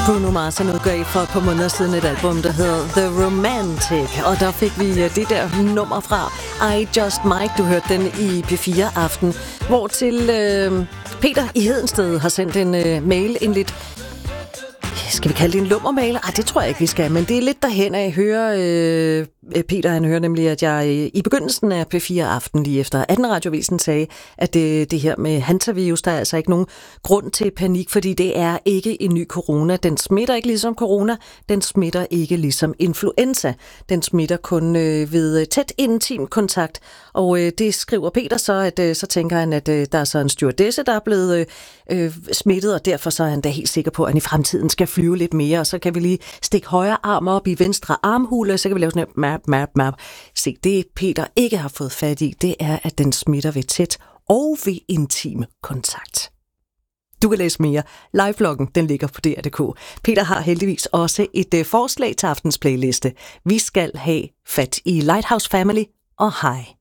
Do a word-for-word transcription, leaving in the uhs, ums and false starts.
Bruno Mars han udgav for et par måneder siden et album, der hedder The Romantic, og der fik vi det der nummer fra I Just Might. Du hørte den i P fire Aften, hvor til øh, Peter i Hedensted har sendt en øh, mail, en lidt, skal vi kalde det en lummermail? Ej, det tror jeg ikke, vi skal, men det er lidt derhen af. Jeg hører, øh, Peter han hører nemlig, at jeg øh, i begyndelsen af P fire Aften, lige efter atten radiovisen, sagde, at det, det her med hantavirus, der er altså ikke nogen grund til panik, fordi det er ikke en ny corona. Den smitter ikke ligesom corona, den smitter ikke ligesom influenza. Den smitter kun øh, ved tæt intim kontakt, og øh, det skriver Peter så, at øh, så tænker han, at øh, der er så en stewardesse, der er blevet øh, øh, smittet, og derfor så er han da helt sikker på, at han i fremtiden skal flyve lidt mere, og så kan vi lige stikke højre arm op i venstre armhule, og så kan vi lave sådan en map, map, map. Se, det Peter ikke har fået fat i, det er, at den smitter ved tæt og ved intim kontakt. Du kan læse mere. Live-bloggen, den ligger på D R punktum d k. Peter har heldigvis også et uh, forslag til aftens playliste. Vi skal have fat i Lighthouse Family og High.